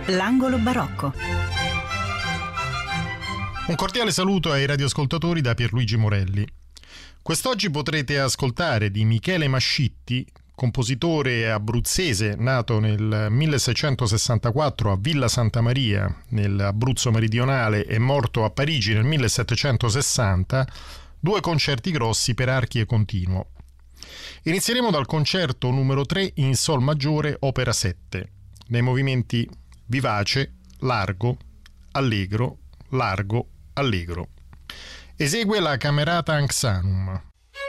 L'angolo barocco. Un cordiale saluto ai radioascoltatori da Pierluigi Morelli. Quest'oggi potrete ascoltare di Michele Mascitti, compositore abruzzese nato nel 1664 a Villa Santa Maria, nell'Abruzzo meridionale, e morto a Parigi nel 1760, due concerti grossi per archi continuo. Inizieremo dal concerto numero 3 in Sol maggiore, opera 7, nei movimenti vivace, largo, allegro, largo, allegro. Esegue la Camerata Anxanum.